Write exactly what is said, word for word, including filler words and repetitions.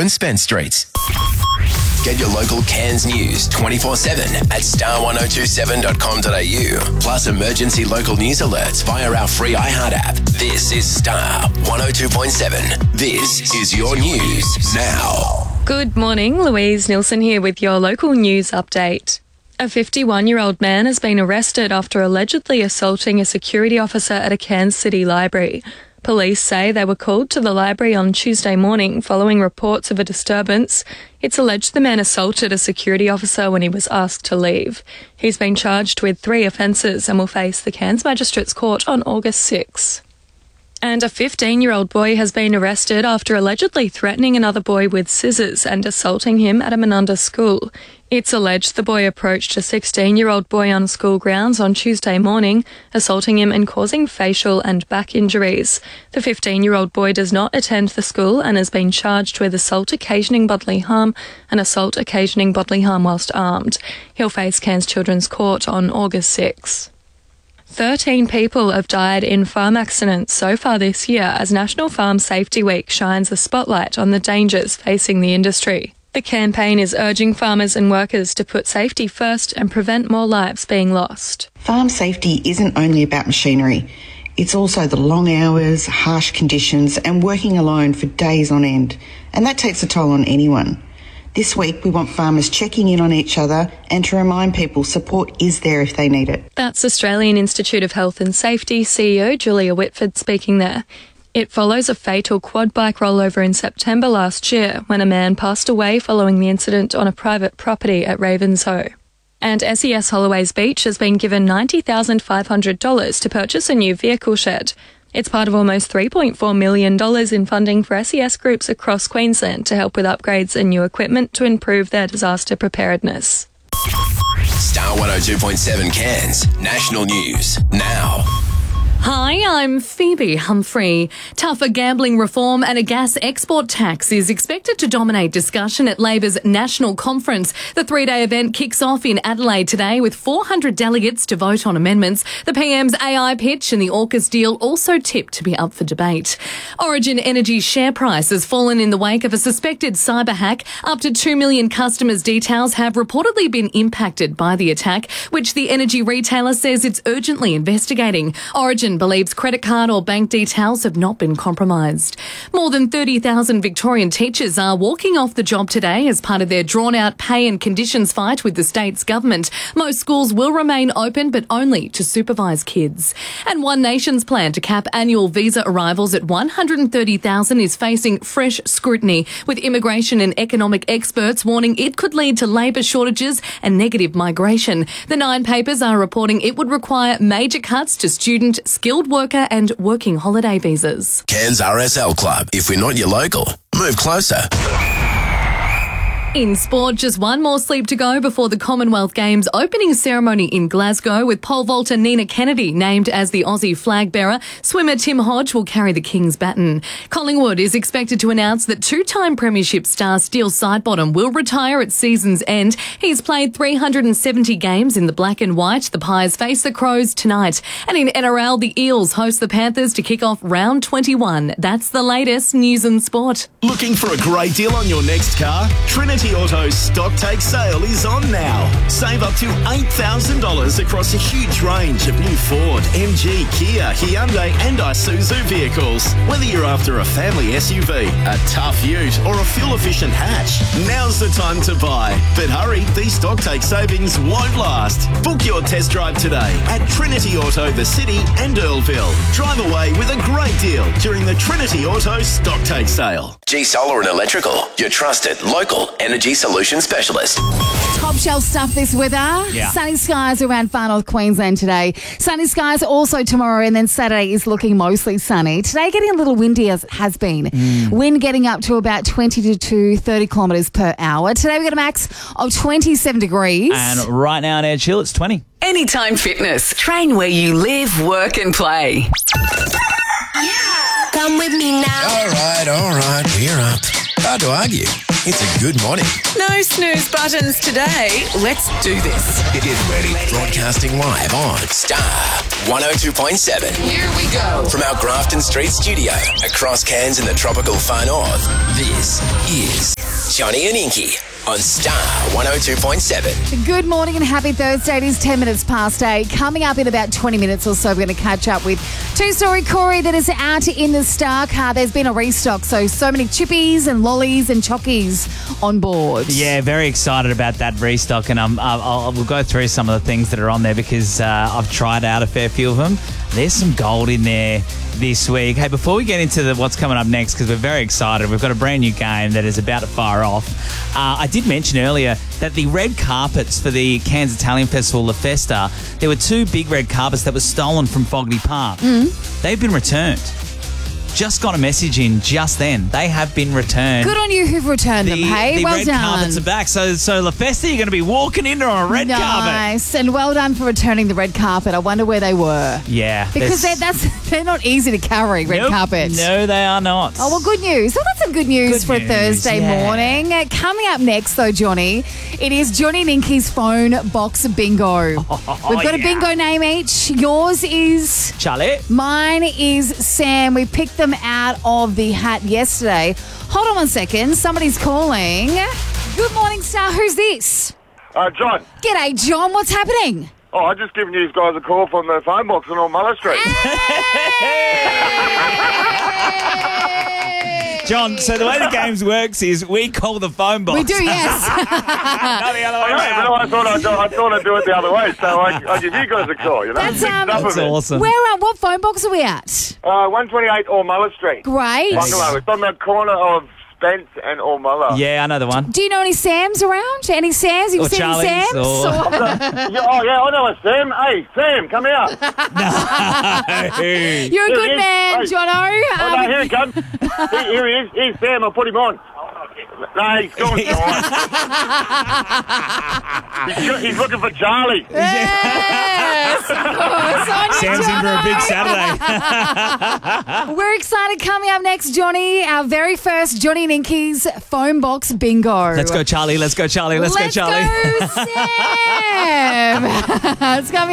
and Spence Streets. Get your local Cairns news twenty-four seven at star one oh two seven dot com dot a u. Plus emergency local news alerts via our free iHeart app. This is Star one oh two point seven. This is your news now. Good morning, Louise Nilsson here with your local news update. A fifty-one-year-old man has been arrested after allegedly assaulting a security officer at a Cairns City library. Police say they were called to the library on Tuesday morning following reports of a disturbance. It's alleged the man assaulted a security officer when he was asked to leave. He's been charged with three offences and will face the Cairns Magistrates Court on August sixth. And a fifteen-year-old boy has been arrested after allegedly threatening another boy with scissors and assaulting him at a Menunda school. It's alleged the boy approached a sixteen-year-old boy on school grounds on Tuesday morning, assaulting him and causing facial and back injuries. The fifteen-year-old boy does not attend the school and has been charged with assault occasioning bodily harm and assault occasioning bodily harm whilst armed. He'll face Cairns Children's Court on August sixth. Thirteen people have died in farm accidents so far this year as National Farm Safety Week shines a spotlight on the dangers facing the industry. The campaign is urging farmers and workers to put safety first and prevent more lives being lost. Farm safety isn't only about machinery. It's also the long hours, harsh conditions and working alone for days on end. And that takes a toll on anyone. This week, we want farmers checking in on each other and to remind people support is there if they need it. That's Australian Institute of Health and Safety C E O Julia Whitford speaking there. It follows a fatal quad bike rollover in September last year when a man passed away following the incident on a private property at Ravenshoe. And S E S Holloway's Beach has been given ninety thousand five hundred dollars to purchase a new vehicle shed. It's part of almost three point four million dollars in funding for S E S groups across Queensland to help with upgrades and new equipment to improve their disaster preparedness. Star one oh two point seven Cairns National News now. Hi, I'm Phoebe Humphrey. Tougher gambling reform and a gas export tax is expected to dominate discussion at Labor's National Conference. The three-day event kicks off in Adelaide today with four hundred delegates to vote on amendments. The P M's A I pitch and the AUKUS deal also tipped to be up for debate. Origin Energy's share price has fallen in the wake of a suspected cyber hack. Up to two million customers' details have reportedly been impacted by the attack, which the energy retailer says it's urgently investigating. Origin believes credit card or bank details have not been compromised. More than thirty thousand Victorian teachers are walking off the job today as part of their drawn-out pay and conditions fight with the state's government. Most schools will remain open, but only to supervise kids. And One Nation's plan to cap annual visa arrivals at one hundred thirty thousand is facing fresh scrutiny, with immigration and economic experts warning it could lead to labour shortages and negative migration. The Nine papers are reporting it would require major cuts to student, skilled worker and working holiday visas. Cairns R S L Club. If we're not your local, move closer. In sport, just one more sleep to go before the Commonwealth Games opening ceremony in Glasgow, with pole vaulter Nina Kennedy named as the Aussie flag bearer. Swimmer Tim Hodge will carry the King's baton. Collingwood is expected to announce that two-time premiership star Steele Sidebottom will retire at season's end. He's played three hundred seventy games in the black and white. The Pies face the Crows tonight. And in N R L, the Eels host the Panthers to kick off round twenty-one. That's the latest news and sport. Looking for a great deal on your next car? Trinity Auto's stock take sale is on now. Save up to eight thousand dollars across a huge range of new Ford, M G, Kia, Hyundai and Isuzu vehicles. Whether you're after a family S U V, a tough ute or a fuel-efficient hatch, now's the time to buy. But hurry, these stock take savings won't last. Book your test drive today at Trinity Auto, the City and Earlville. Drive away with a great deal during the Trinity Auto stock take sale. G Solar and Electrical, your trusted local energy solution specialist. Top shelf stuff this weather. Yeah. Sunny skies around far north Queensland today. Sunny skies also tomorrow, and then Saturday is looking mostly sunny. Today getting a little windy as it has been. Mm. Wind getting up to about twenty to thirty kilometres per hour. Today we got a max of twenty-seven degrees. And right now in Edge Hill, it's twenty. Anytime Fitness. Train where you live, work and play. Yeah. Come with me now. All right, all right, we're up. Hard to argue. It's a good morning. No snooze buttons today. Let's do this. Get ready. Broadcasting live on Star one oh two point seven. Here we go. From our Grafton Street studio across Cairns in the tropical far north, this is Johnny and Inky on Star one oh two point seven. Good morning and happy Thursday. It is ten minutes past eight. Coming up in about twenty minutes or so, we're going to catch up with two-story Corey that is out in the Star car. There's been a restock, so so many chippies and lollies and chockies on board. Yeah, very excited about that restock, and um, I'll, I'll, we'll go through some of the things that are on there because uh, I've tried out a fair few of them. There's some gold in there this week. Hey, before we get into the, what's coming up next, because we're very excited, we've got a brand new game that is about to fire off. Uh, I did mention earlier that the red carpets for the Cairns Italian Festival, La Festa, there were two big red carpets that were stolen from Fogarty Park. Mm. They've been returned. Just got a message in just then. They have been returned. Good on you who've returned the, them, hey? The well red done. carpets are back. So, so La Festa, you're going to be walking into on a red nice. carpet. Nice. And well done for returning the red carpet. I wonder where they were. Yeah. Because they're, that's, they're not easy to carry, red nope, carpets. No, they are not. Oh, well, good news. Well, that's some good news good for news, a Thursday yeah. morning. Uh, coming up next, though, Johnny, it is Johnny and Inky's phone box bingo. Oh, We've got yeah. a bingo name each. Yours is... Charlie. Mine is Sam. We picked them out of the hat yesterday. Hold on one second. Somebody's calling. Good morning, Star. Who's this? Uh, John. G'day, John. What's happening? Oh, I've just given you guys a call from the phone box on Muller Street. John, so the way the games works is we call the phone box. We do, yes. Not the other way I, around. know, I, thought I'd do, I thought I'd do it the other way, so I, I give you guys a call. You know? That's, um, Enough That's of it. awesome. Where at? What phone box are we at? Uh, one twenty-eight Muller Street. Great. Bungalow. It's on the corner of Spence and Muller. Yeah, I know the one. Do you know any Sams around? Any Sams? You've Or seen Charlies, any Sams? or- Or- Yeah, oh, yeah, I know a Sam. Hey, Sam, come out. Hey. You're a Here good he is. man, Hey. Jono. Oh, Um, no, here he comes. Here, here he is. Here's Sam. I'll put him on. No, he's gone. he's, go- he's looking for Charlie. yes, of course. On you, Sam's in for a big Jono. Saturday. We're excited. Coming up next, Johnny, our very first Johnny and Inky's phone box bingo. Let's go, Charlie. Let's go, Charlie. Let's, Let's go, Charlie. go, Sam. It's coming